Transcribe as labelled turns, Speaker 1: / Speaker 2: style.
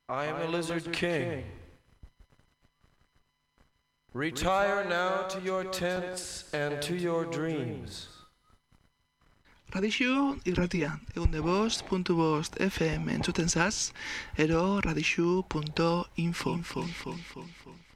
Speaker 1: I am a lizard king. Retire now to your tents and to your dreams.
Speaker 2: Radixu irratia, 105.5 FM entzuten zaz, ero radixu.info.